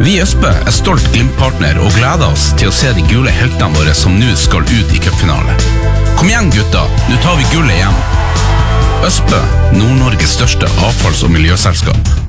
Vi i Østbø stolt Glimt-partner og gleder oss til å se de gule heltene våre som nå skal ut i cupfinale. Kom igjen gutta, nå tar vi gullet hjem. Østbø, Nord-Norges største avfalls- og miljøselskap.